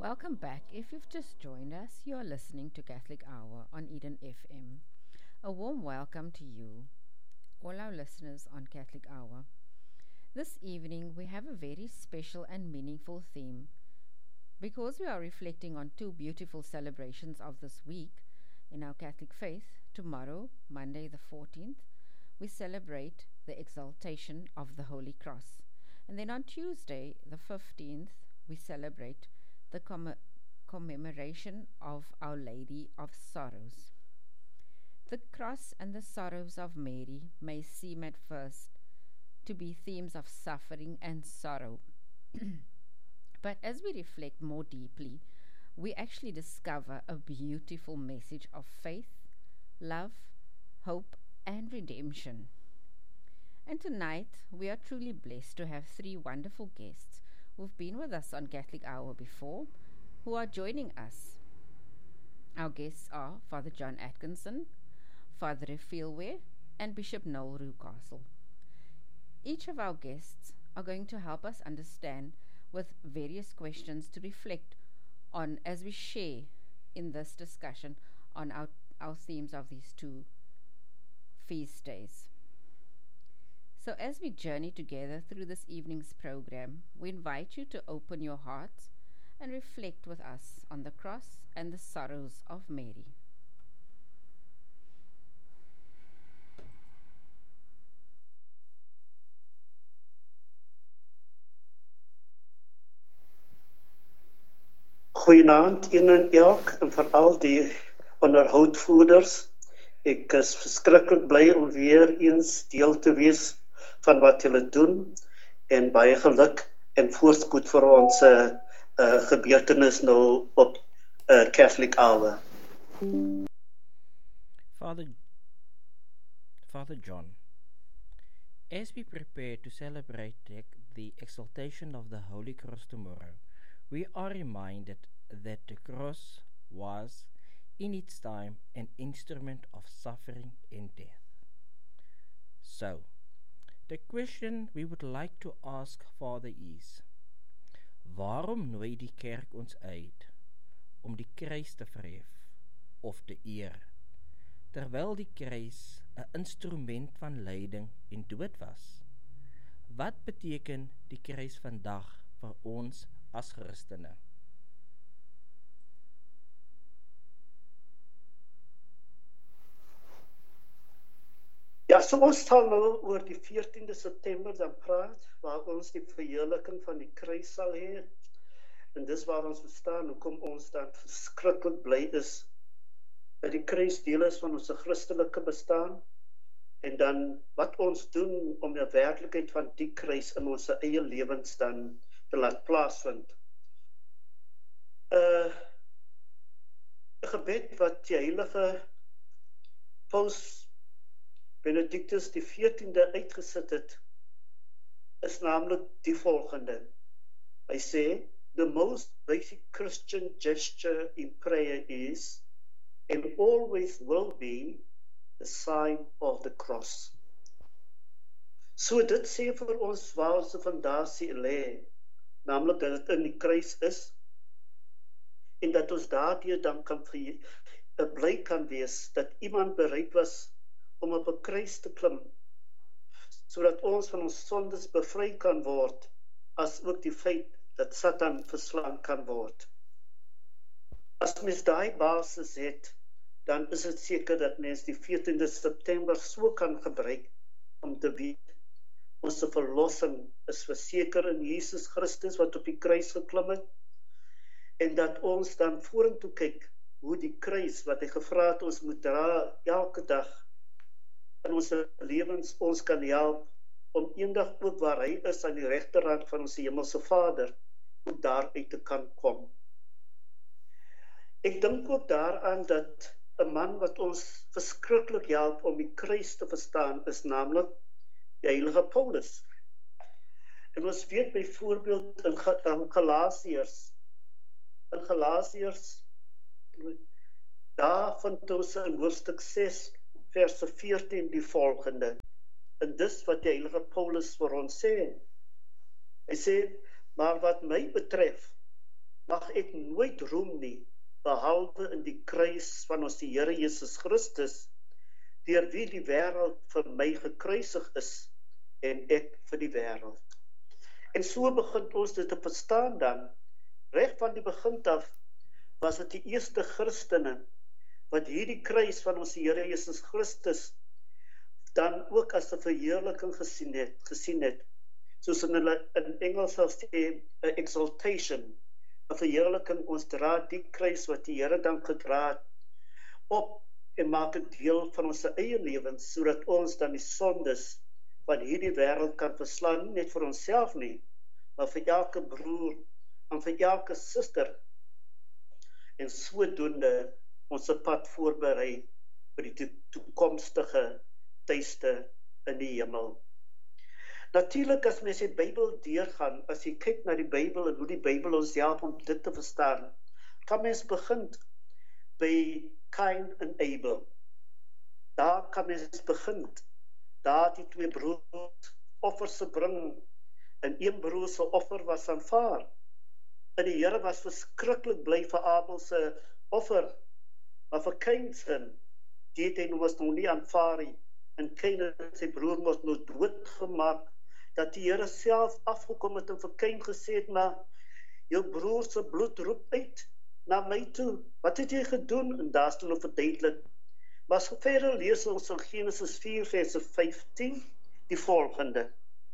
Welcome back. If you've just joined us, you are listening to Catholic Hour on Eden FM. A warm welcome to you, all our listeners on Catholic Hour. This evening, we have a very special and meaningful theme. Because we are reflecting on two beautiful celebrations of this week in our Catholic faith, tomorrow, Monday the 14th, we celebrate the exaltation of the Holy Cross. And then on Tuesday, the 15th, we celebrate the commemoration of Our Lady of Sorrows. The cross and the sorrows of Mary may seem at first to be themes of suffering and sorrow. But as we reflect more deeply, we actually discover a beautiful message of faith, love, hope, and redemption. And tonight, we are truly blessed to have three wonderful guests who've been with us on Catholic Hour before, who are joining us. Our guests are Father John Atkinson, Father Refilwe, and Bishop Noel Rucastle. Each of our guests are going to help us understand with various questions to reflect on as we share in this discussion on our themes of these two feast days. So as we journey together through this evening's program, we invite you to open your hearts and reflect with us on the cross and the sorrows of Mary. Goeienaand een en elk en veral die onderhoudvoerders. Ek is verskriklik bly om weer eens deel te wees van wat julle doen en baie geluk en voorspoed vir ons gebeurtenis nou op Catholic Hour. Father John, as we prepare to celebrate the exaltation of the Holy Cross tomorrow, we are reminded that the cross was, in its time, an instrument of suffering and death. So, the question we would like to ask Father is, waarom nooi die kerk ons uit om die kruis te verhef of te eer, terwyl die kruis 'n instrument van lyding en dood was? Wat beteken die kruis vandag vir ons as Christene? Ja, so ons sal nou oor die 14de September dan praat, waar ons die verheerliking van die kruis sal hê. En dis waar ons verstaan hoekom ons dan verskriklik bly is dat die kruis deel is van ons Christelike bestaan en dan wat ons doen om die werklikheid van die kruis in ons eie lewens dan te laat plaasvind. 'n gebed wat die heilige Paus Benedictus die 14de uitgesit het, is namelijk die volgende. Hy sê, the most basic Christian gesture in prayer is, and always will be, the sign of the cross. So dit sê vir ons waar ons fondasie lê, namelijk dat het in die kruis is, en dat ons daardeur dan bly kan wees, dat iemand bereid was om op 'n kruis te klim, sodat ons van ons sondes bevry kan word, as ook die feit dat Satan verslaan kan word. As mens daai basis het, dan is dit seker dat mens die 14de September so kan gebruik om te weet, ons verlossing is verseker in Jesus Christus wat op die kruis geklim het, en dat ons dan vorentoe kyk hoe die kruis wat hy gevra het ons moet dra elke dag in ons lewens ons kan help om eendag ook waar hy is aan die regterhand van ons hemelse Vader om daaruit te kan kom. Ek dink ook daaraan dat 'n man wat ons verskriklik help om die kruis te verstaan is naamlik die heilige Paulus. En ons weet byvoorbeeld in Galasiërs, daar vind ons in hoofstuk 6 verse 14 die volgende. En dis wat die heilige Paulus vir ons sê. Hy sê, maar wat my betref, mag ek nooit roem nie, behalwe in die kruis van ons die Here Jesus Christus, deur wie die wêreld vir my gekruisig is en ek vir die wêreld. En so begin ons dit te verstaan dan, reg van die begin af, was dit die eerste Christene, wat hierdie kruis van ons Here Jesus Christus, dan ook as 'n verheerliking gesien het, soos in hulle in Engels sal sê, exaltation, 'n verheerliking, ons dra die kruis wat die Here dan gedra het, op en maak dit deel van ons eie lewens, sodat ons dan die sondes van hierdie wêreld kan verslaan, nie net vir onsself nie, maar vir elke broer en vir elke suster, en sodoende ons pad voorberei vir die toekomstige tuiste in die hemel. Natuurlik, as mens die Bybel deurgaan, as jy kyk na die Bybel en hoe die Bybel ons help om dit te verstaan, kan mens begin by Cain en Abel. Daar kan mens begin. Daar die twee broers offers gebring, en een broer se offer was aanvaar. En die Here was verskriklik bly vir Abel se offer, maar vir Cain se, die het hy was nog nie aanvaar nie. En Cain en sy broer was nou doodgemaak, dat die Here self afgekom het en vir Cain gesê het, maar jou broer se bloed roep uit na my toe. Wat het jy gedoen? En daar is toe nog verduidelik. Maar so verder lees ons in Genesis 4 vers 15 die volgende.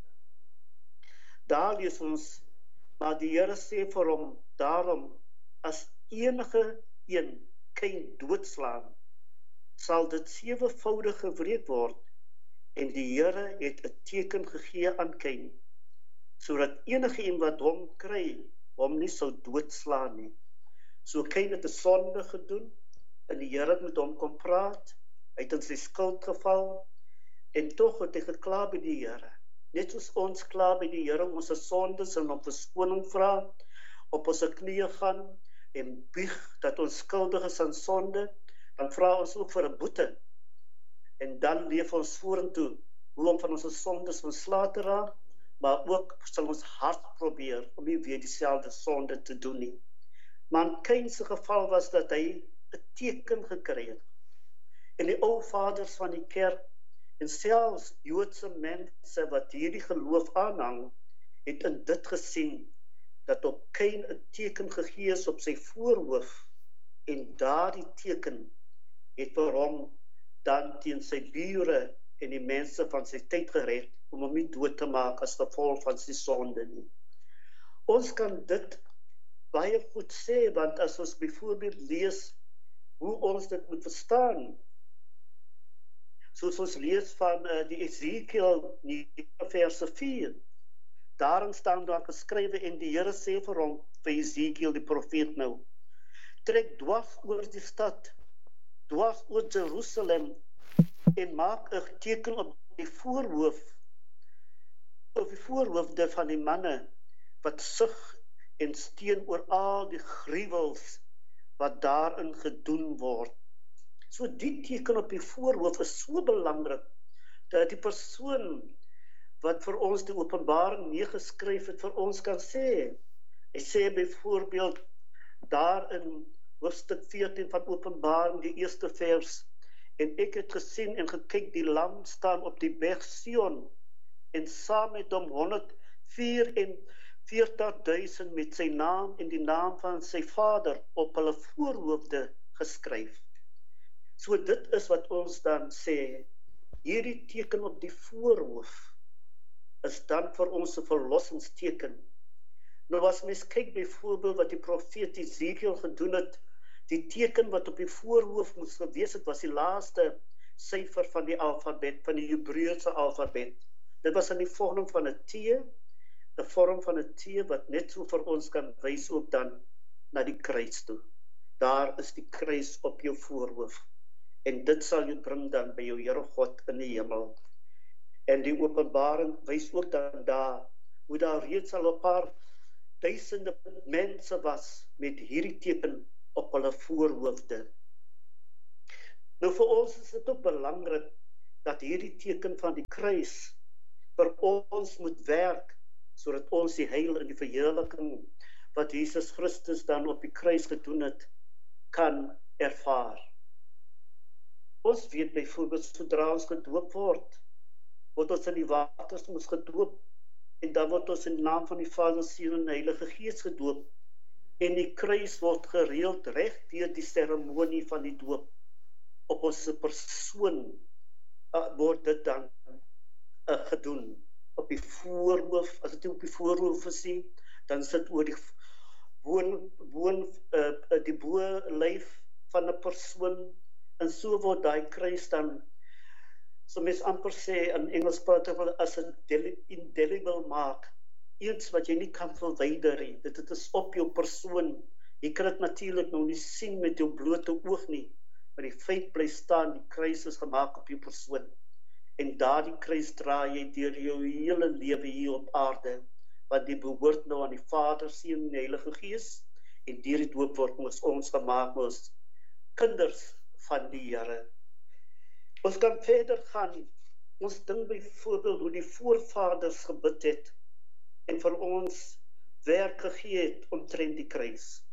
Daar lees ons, maar die Here sê vir hom, daarom, as enige een Cain doodslaan, sal dit 7voudig gewreek word, en die Here het 'n teken gegee aan Cain, sodat enige een wat hom kry, hom nie sou doodslaan nie. So Cain het 'n sonde gedoen, en die Here het met hom kom praat, hy het in sy skuld geval, en tog het hy gekla by die Here. Net soos ons kla by die Here ons sondes en om verskoning vra, op ons knieë gaan, en bieg dat ons skuldig is aan sonde, dan vra ons ook vir 'n boete. En dan leef ons vorentoe, hoe om van ons sondes ontslae te raak, maar ook sal ons hard probeer om nie weer dieselfde sonde te doen nie. Maar in Cain se geval was dat hy 'n teken gekry het. En die ou vaders van die kerk, en selfs Joodse mense wat hierdie geloof aanhang, het in dit gesien, dat op Cain 'n teken gegee is op sy voorhoof, en daardie teken het vir hom dan teen sy bure en die mense van sy tyd gered, om hom nie dood te maak as gevolg van sy sonde nie. Ons kan dit baie goed sê, want as ons byvoorbeeld lees hoe ons dit moet verstaan, soos ons lees van die Ezekiel 9 verse 4, daarin staan daar geskrywe, en die Here sê vir hom, vir Ezekiel die profeet nou, trek dwars oor die stad, dwars oor Jerusalem, en maak 'n teken op die voorhoofde van die manne, wat sug en steen oor al die gruwels, wat daarin gedoen word. So die teken op die voorhoof is so belangrik, dat die persoon wat vir ons die Openbaring neergeskryf het, vir ons kan sê. Hy sê byvoorbeeld, daar in hoofstuk 14 van Openbaring, die eerste vers, en ek het gesien en gekyk die lam staan op die berg Sion, en saam met hom 144.000 met sy naam en die naam van sy vader op hulle voorhoofde geskryf. So dit is wat ons dan sê, hierdie teken op die voorhoof is dan vir ons 'n verlossingsteken. Nou as mens kyk byvoorbeeld wat die profeet Ezekiel gedoen het, die teken wat op die voorhoof moes gewees het, was die laaste syfer van die alfabet, van die Hebreëse alfabet. Dit was in die vorm van 'n T, 'n vorm van 'n T wat net so vir ons kan wys ook dan na die kruis toe. Daar is die kruis op jou voorhoof. En dit sal jou bring dan by jou Here God in die hemel. En die Openbaring wys ook dan daar, hoe daar reeds al 'n paar duisende mense was met hierdie teken op hulle voorhoofde. Nou vir ons is dit ook belangrik dat hierdie teken van die kruis vir ons moet werk, sodat ons die heil en die verheerliking wat Jesus Christus dan op die kruis gedoen het, kan ervaar. Ons weet byvoorbeeld, sodra ons gedoop word ons in die waters moes gedoop, en dan word ons in die naam van die Vader, Seun en Heilige Gees gedoop, en die kruis word gereeld reg deur die seremonie van die doop. Op ons persoon word dit dan gedoen. Op die voorhoof, as dit op die voorhoof is, dan sit oor die die bolyf van 'n persoon, en so word daai kruis dan, so mens amper sê, in Engels praat hulle as 'n indelible maak, iets wat jy nie kan verwyder nie. Dit is op jou persoon. Jy kan dit natuurlik nou nie sien met jou blote oog nie, maar die feit bly staan, die kruis is gemaak op jou persoon. En daardie kruis dra jy deur jou hele lewe hier op aarde, want die behoort nou aan die Vader, Seun en Heilige Gees, en deur die doop word ons gemaak as kinders van die Here. Ons kan verder gaan. Ons dink byvoorbeeld hoe die voorvaders gebid het en vir ons werk gegee het omtrent die kruis.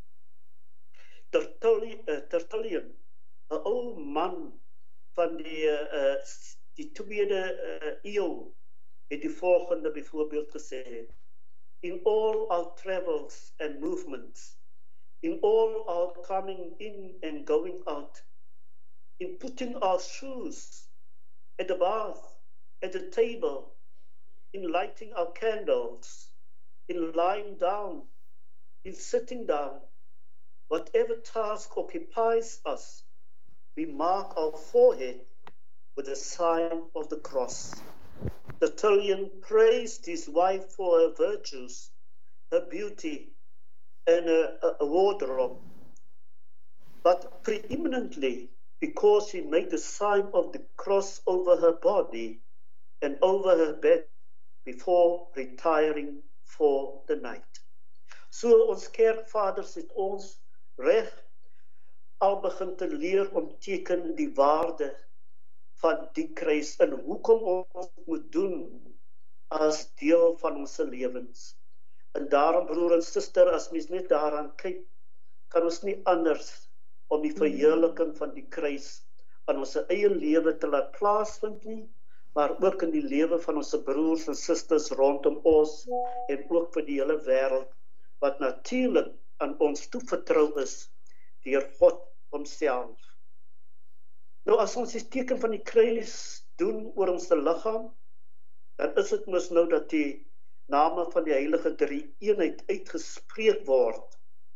Tertullian, 'n ou man van die tweede eeu, het die volgende byvoorbeeld gesê: In all our travels and movements, in all our coming in and going out, in putting our shoes at the bath, at the table, in lighting our candles, in lying down, in sitting down, whatever task occupies us, we mark our forehead with the sign of the cross. Tertullian praised his wife for her virtues, her beauty, and her wardrobe, but preeminently because she made the sign of the cross over her body and over her bed before retiring for the night. So ons kerkvaders het ons reg al begin te leer omteken die waarde van die kruis en hoekom ons moet doen as deel van ons lewens. En daarom, broer en suster, as mens net daaraan kyk, kan ons nie anders om die verheerliking van die kruis aan ons eie lewe te laat plaasvind nie, maar ook in die lewe van ons broers en susters rondom ons en ook vir die hele wêreld, wat natuurlik aan ons toevertrou is deur God homself. Nou as ons die teken van die kruis doen oor ons liggaam, dan is dit mos nou dat die name van die heilige drie-eenheid uitgespreek word.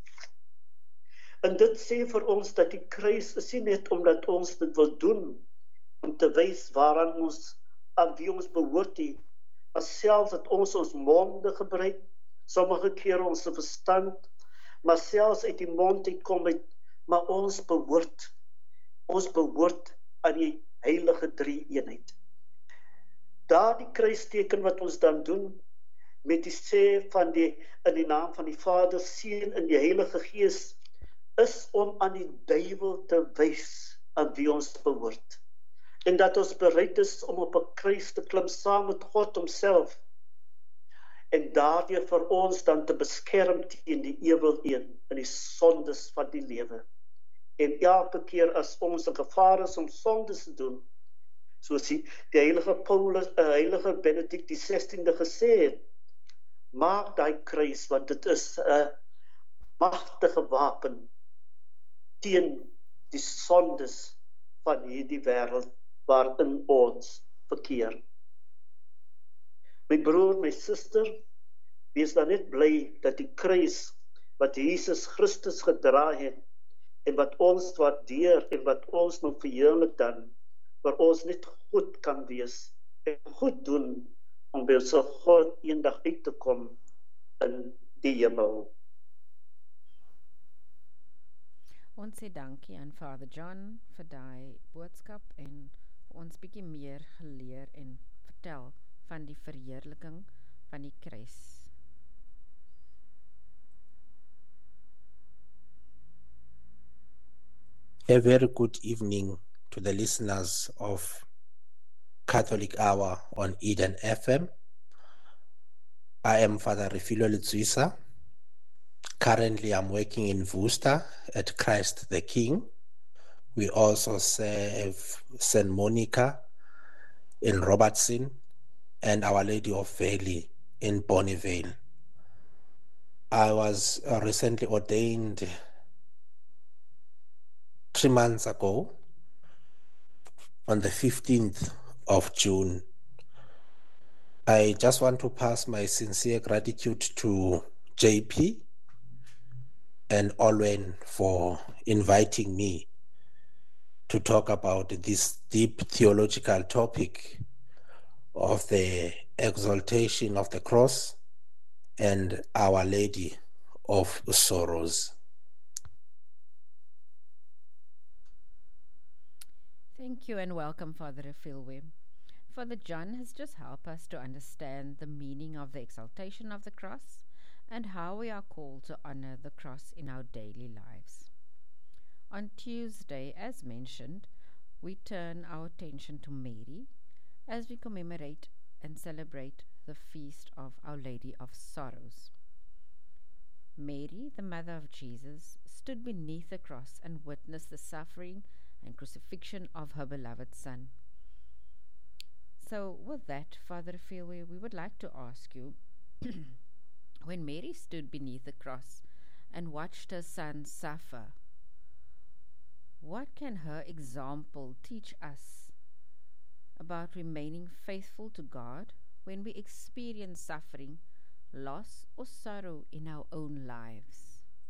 En dit sê vir ons dat die kruis is nie net omdat ons dit wil doen, om te wys waaraan ons, aan wie ons behoort nie, maar selfs dat ons monde gebruik, sommige kere ons verstand, maar selfs uit die mond uitkom uit, maar ons behoort aan die heilige drie-eenheid. Daardie kruisteken wat ons dan doen, met die sê van in die naam van die Vader, Seun en die Heilige Gees, is om aan die duiwel te wys aan wie ons behoort. En dat ons bereid is om op 'n kruis te klim saam met God homself, en daardeur vir ons dan te beskerm teen die ewel een en die sondes van die lewe. En elke keer as ons in gevaar is om sondes te doen, soos die heilige heilige Benedict die 16de gesê het, maak daai kruis, want dit is 'n magtige wapen teen die sondes van hierdie wêreld waarin ons verkeer. My broer, my suster, wees dan net bly dat die kruis wat Jesus Christus gedra het en wat ons waardeer en wat ons nou verheerlik dan, waar ons net goed kan wees en goed doen om by ons God eendag uit te kom in die hemel. Ons sê dankie aan Father John vir daai boodskap en vir ons bietjie meer geleer en vertel van die verheerliking van die kruis. A very good evening to the listeners of Catholic Hour on Eden FM. I am Father Refilwe Letswisa, Currently, I'm working in Worcester at Christ the King. We also serve St. Monica in Robertson and Our Lady of Valley in Bonneville. I was recently ordained 3 months ago on the 15th of June. I just want to pass my sincere gratitude to JP and Olwen for inviting me to talk about this deep theological topic of the exaltation of the cross and Our Lady of Sorrows. Thank you and welcome, Father Refilwe. Father John has just helped us to understand the meaning of the exaltation of the cross and how we are called to honor the cross in our daily lives. On Tuesday, as mentioned, we turn our attention to Mary as we commemorate and celebrate the feast of Our Lady of Sorrows. Mary, the mother of Jesus, stood beneath the cross and witnessed the suffering and crucifixion of her beloved Son. So, with that, Father Refilwe, we would like to ask you, when Mary stood beneath the cross and watched her Son suffer, what can her example teach us about remaining faithful to God when we experience suffering, loss, or sorrow in our own lives?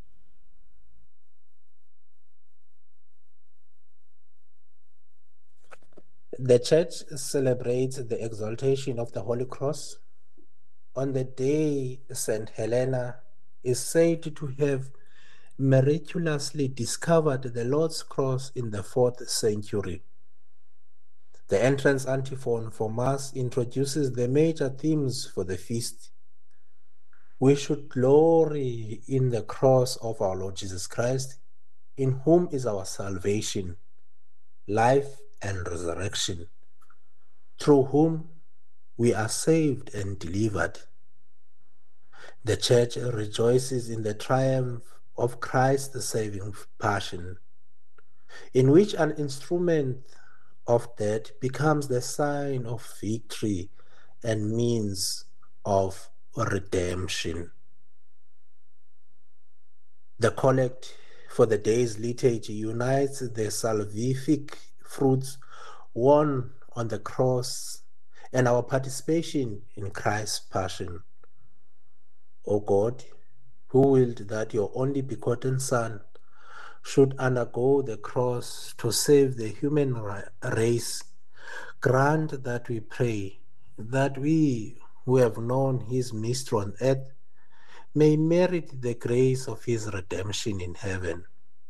The Church celebrates the exaltation of the Holy Cross on the day St. Helena is said to have miraculously discovered the Lord's cross in the 4th century. The entrance antiphon for Mass introduces the major themes for the feast. We should glory in the cross of our Lord Jesus Christ, in whom is our salvation, life, and resurrection, through whom we are saved and delivered. The Church rejoices in the triumph of Christ's saving passion, in which an instrument of death becomes the sign of victory and means of redemption. The collect for the day's liturgy unites the salvific fruits won on the cross and our participation in Christ's passion. O God, who willed that your only begotten Son should undergo the cross to save the human race, grant that we pray, that we who have known his mystery on earth may merit the grace of his redemption in heaven.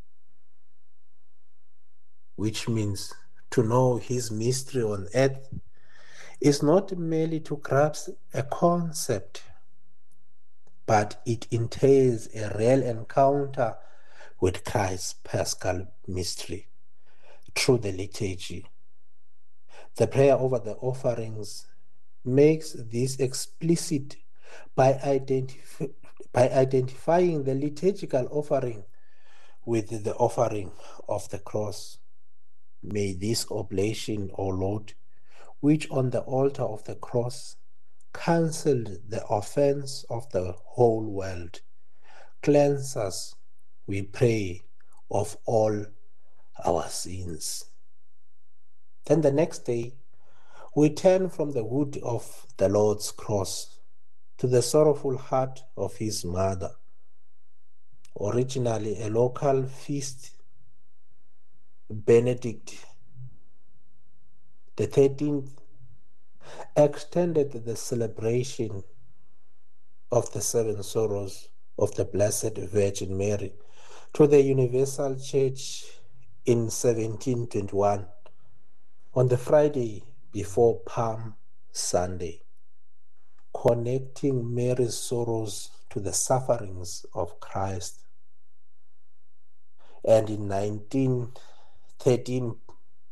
Which means to know his mystery on earth is not merely to grasp a concept, but it entails a real encounter with Christ's paschal mystery through the liturgy. The prayer over the offerings makes this explicit by identifying the liturgical offering with the offering of the cross. May this oblation, O Lord, which on the altar of the cross cancelled the offense of the whole world, cleanse us, we pray, of all our sins. Then the next day, we turn from the wood of the Lord's cross to the sorrowful heart of his mother. Originally a local feast, Benedict the 13th extended the celebration of the 7 sorrows of the Blessed Virgin Mary to the Universal Church in 1721 on the Friday before Palm Sunday, connecting Mary's sorrows to the sufferings of Christ. And in 1913,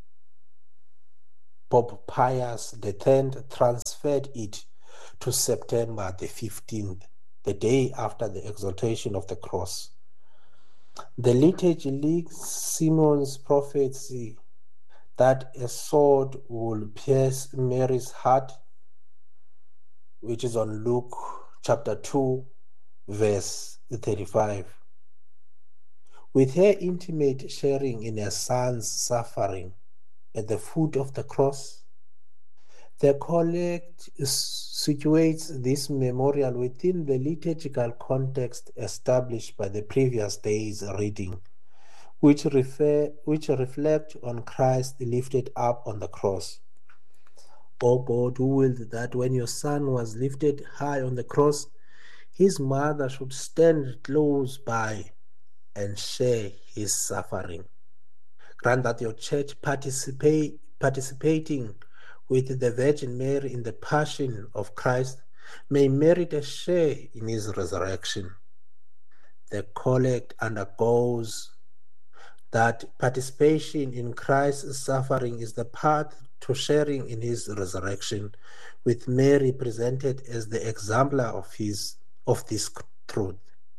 Pope Pius X transferred it to September the 15th the day after the exaltation of the cross. The liturgy links Simeon's prophecy that a sword will pierce Mary's heart, which is on Luke chapter 2, verse 35. With her intimate sharing in her son's suffering at the foot of the cross, the collect situates this memorial within the liturgical context established by the previous day's reading, which reflect on Christ lifted up on the cross. O God, who willed that when your Son was lifted high on the cross, his mother should stand close by and share his suffering. Grant that your church participating with the Virgin Mary in the passion of Christ may merit a share in his resurrection. The collect undergoes that participation in Christ's suffering is the path to sharing in his resurrection, with Mary presented as the exemplar of this truth.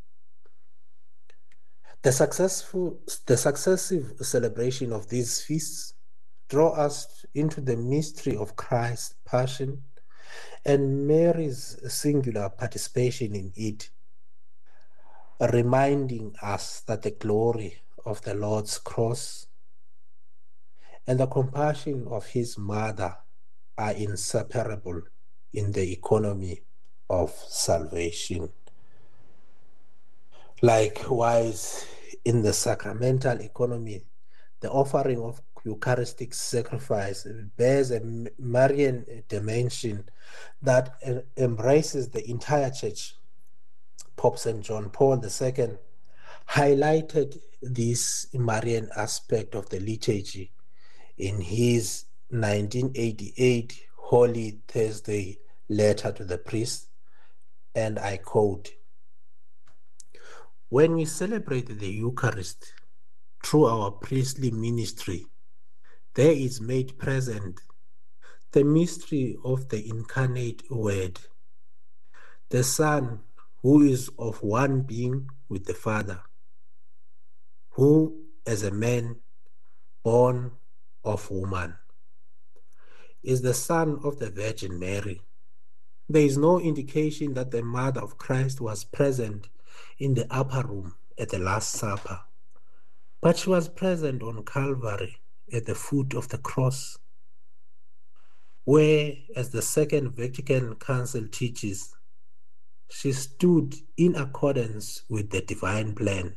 The successive celebration of these feasts draw us into the mystery of Christ's passion and Mary's singular participation in it, reminding us that the glory of the Lord's cross and the compassion of his mother are inseparable in the economy of salvation. Likewise, in the sacramental economy, the offering of Eucharistic sacrifice bears a Marian dimension that embraces the entire church. Pope St. John Paul II highlighted this Marian aspect of the liturgy in his 1988 Holy Thursday letter to the priests, and I quote, "When we celebrate the Eucharist through our priestly ministry, there is made present the mystery of the incarnate Word, the Son who is of one being with the Father, who as a man born of woman is the Son of the Virgin Mary. There is no indication that the mother of Christ was present in the upper room at the Last Supper, but she was present on Calvary at the foot of the cross, where, as the Second Vatican Council teaches, she stood in accordance with the divine plan."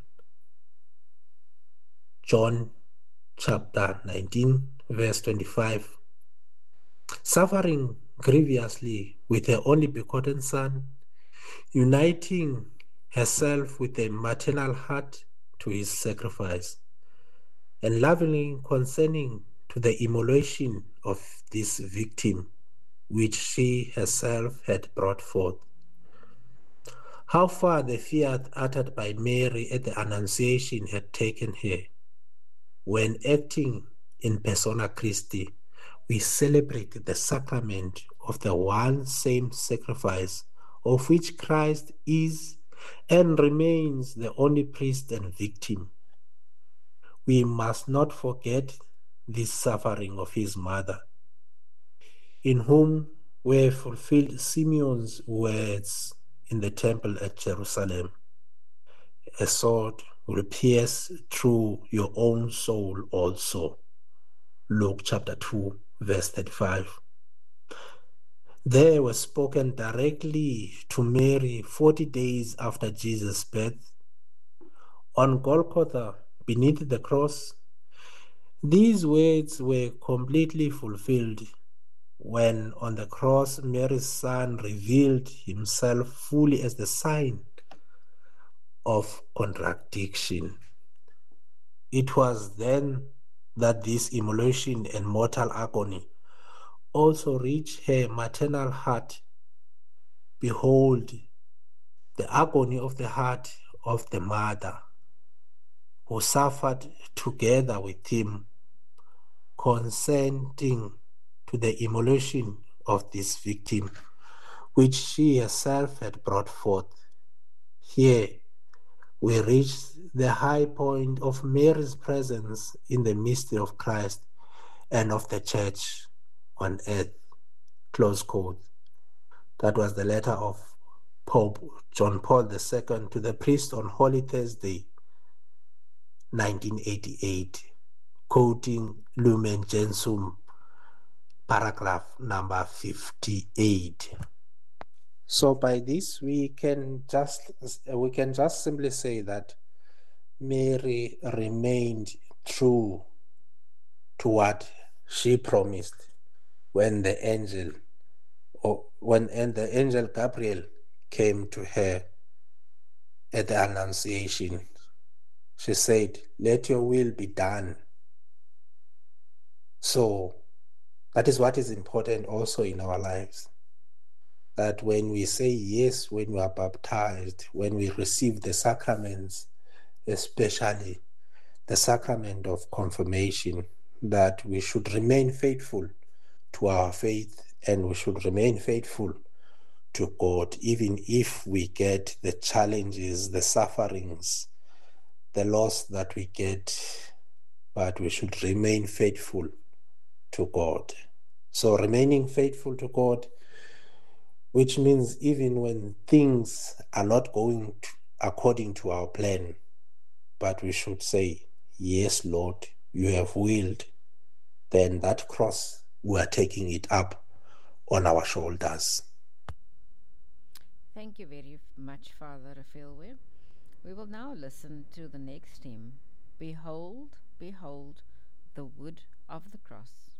John chapter 19, verse 25. Suffering grievously with her only begotten Son, uniting herself with a maternal heart to his sacrifice, and lovingly consenting to the immolation of this victim, which she herself had brought forth. How far the fiat uttered by Mary at the Annunciation had taken her. When acting in persona Christi, we celebrate the sacrament of the one same sacrifice, of which Christ is and remains the only priest and victim. We must not forget this suffering of his mother, in whom were fulfilled Simeon's words in the temple at Jerusalem. A sword will pierce through your own soul also. Luke chapter 2, verse 35. They were spoken directly to Mary 40 days after Jesus' birth. On Golgotha, beneath the cross, these words were completely fulfilled when on the cross Mary's Son revealed himself fully as the sign of contradiction. It was then that this immolation and mortal agony also reached her maternal heart. Behold, the agony of the heart of the mother, who suffered together with him, consenting to the immolation of this victim, which she herself had brought forth. Here, we reach the high point of Mary's presence in the mystery of Christ and of the church on earth. Close quote. That was the letter of Pope John Paul II to the priest on Holy Thursday, 1988, quoting Lumen Gentium, paragraph number 58. So by this we can just simply say that Mary remained true to what she promised when the angel Gabriel came to her at the Annunciation. She said, "Let your will be done." So that is what is important also in our lives. That when we say yes, when we are baptized, when we receive the sacraments, especially the sacrament of confirmation, that we should remain faithful to our faith and we should remain faithful to God, even if we get the challenges, the sufferings, the loss that we get, but we should remain faithful to God. So remaining faithful to God, which means even when things are not going according to our plan, but we should say, "Yes, Lord, you have willed," then that cross, we are taking it up on our shoulders. Thank you very much, Father Rafilwe. We will now listen to the next hymn, Behold, Behold, the Wood of the Cross.